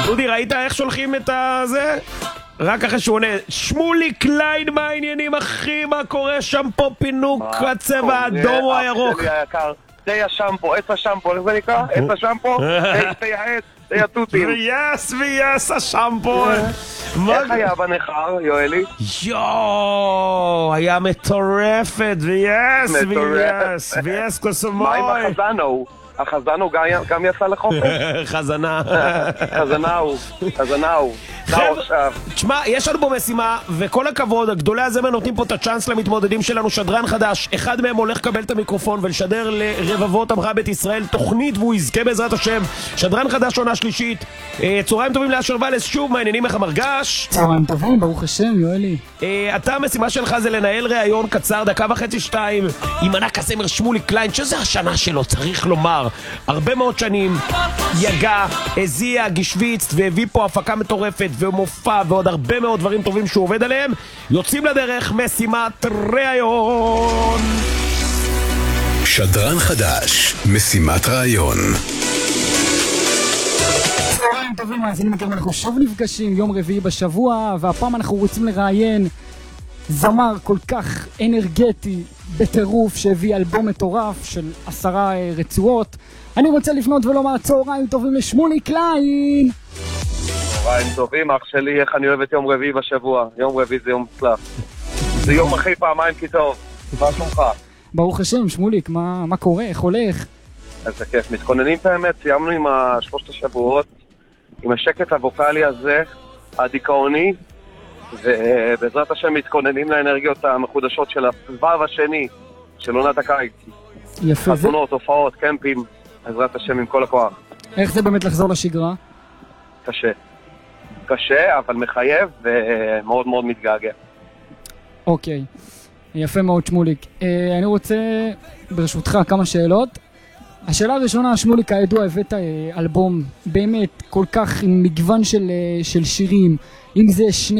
דודי, ראית איך שולחים את זה? רק אחרי שהוא עונה, שמולי קליין, מה העניינים אחי? מה קורה שם פה? פינוק הצבע האדום או הירוק? תה השמפו, עץ השמפו, איך זה נקרא? עץ השמפו? תה העץ, תה התותים. ויאס השמפו. איך היה בנחר, יואלי? היה מטורפת, ויאס קוסומוי. מה עם החזנו? החזנו גם יצא לחופש? חזנה הוא. תשמע, יש לנו פה משימה, וכל הכבוד, הגדולי הזמר נותנים פה את הצ'אנס למתמודדים שלנו, שדרן חדש. אחד מהם הולך לקבל את המיקרופון ולשדר לרבבות עמך בית ישראל תוכנית, והוא יזכה בעזרת השם. שדרן חדש עונה שלישית. צהריים טובים לאשר ולס, שוב, מה העניינים, איך המרגש? צהריים טובים, ברוך השם, יואלי. אתה, המשימה שלך זה לנהל ראיון קצר, 1.5-2 עם ענק הזמר שמולי קליין, שזה השנה שלו, צריך לומר. הרבה מאוד שנים יגע, הזיע, גשוויץ והביא פה הפקה מטורפת ומופע ועוד הרבה מאוד דברים טובים שהוא עובד עליהם. יוצאים לדרך, משימת ראיון. שדרן חדש, משימת ראיון. צהריים טובים, מאזינים יקרים, אנחנו שוב נפגשים יום רביעי בשבוע, והפעם אנחנו רוצים לראיין זמר כל כך אנרגטי בטירוף שהביא אלבום מטורף של 10 רצועות. אני רוצה לפנות ולומר צהריים טובים לשמולי קליין. צהריים טובים, אח שלי, איך אני אוהב את יום רביעי בשבוע. יום רביעי זה יום מוצלח. זה יום אחרי פעמיים כי טוב. מה שלומך? ברוך השם, שמוליק, מה קורה? איך הולך? איזה כיף, מתכוננים את האמת, סיימנו עם 3 השבועות, עם השקט הווקלי הזה, הדיכאוני, ובעזרת השם מתכוננים לאנרגיות המחודשות של הסבב השני של עונת הקיץ. יפה. חתונות, הופעות, קמפים, בעזרת השם עם כל הכוח. איך זה באמת לחזור לשגרה? קשה, אבל מחייב ומאוד מאוד מתגעגע. אוקיי, יפה מאוד שמוליק. אני רוצה ברשותך כמה שאלות. השאלה הראשונה, שמוליק, הידוע, הבאת אלבום באמת כל כך עם מגוון של שירים, אם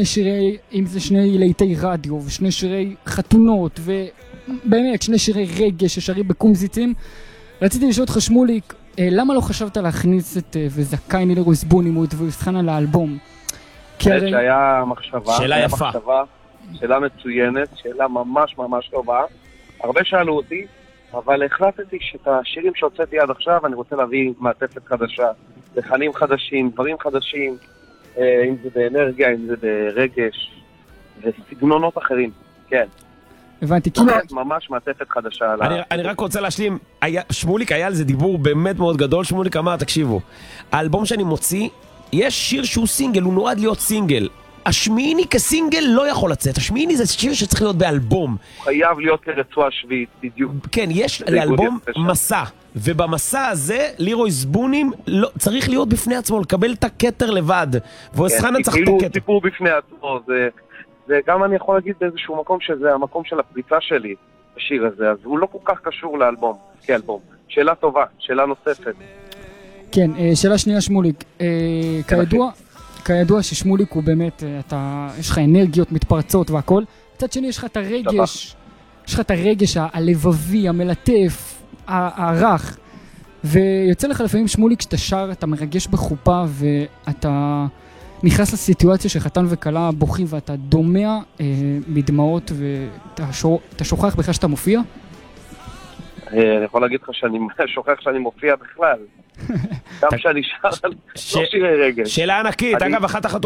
זה שני ליטי רדיו ושני שירי חתונות ובאמת שני שירי רגש ששרים בקומזיצים. רציתי לשאול אותך שמוליק, למה לא חשבת להכניס את וזכאי נילי סבונימות והסחנה לאלבום? שהיה מחשבה, שאלה יפה, שאלה מצוינת, שאלה ממש ממש טובה. הרבה שאלו אותי, אבל החלטתי שאת השירים שהוצאתי עד עכשיו אני רוצה להביא מעטפת חדשה, לחנים חדשים, דברים חדשים, אם זה באנרגיה, אם זה ברגש וסגנונות אחרים, כן. הבנתי, ממש מעטפת חדשה. אני רק רוצה להשלים, שמוליק היה על זה דיבור באמת מאוד גדול. שמוליק אמר, תקשיבו, האלבום שאני מוציא, יש שיר שהוא סינגל, הוא נועד להיות סינגל. השמיעיני כסינגל לא יכול לצאת, השמיעיני זה שיר שצריך להיות באלבום. חייב להיות כרצועה שביעית, בדיוק. כן, יש לאלבום מסע, ובמסע הזה לירוי זבונים צריך להיות בפני עצמו, לקבל את הכתר לבד, והסחנה צריך את הכתר. סיפור בפני עצמו, וגם אני יכול להגיד באיזשהו מקום שזה המקום של הפריצה שלי, השיר הזה, אז הוא לא כל כך קשור לאלבום, כאלבום. שאלה טובה, שאלה נוספת. כן, שאלה שנייה שמוליק, כידוע ששמוליק הוא באמת, יש לך אנרגיות מתפרצות והכל, מצד שני יש לך את הרגש, הלבבי, המלטף, הרך, ויוצא לך לפעמים שמוליק שאתה שר, אתה מרגש בחופה ואתה נכנס לסיטואציה שחתן וכלה בוכים ואתה דומע מדמעות ואתה שוכח בכלל שאתה מופיע? אני יכול להגיד לך שאני שוכח שאני מופיע בכלל. גם שאני שר על שירי רגש. שאלה ענקית, אגב, אחת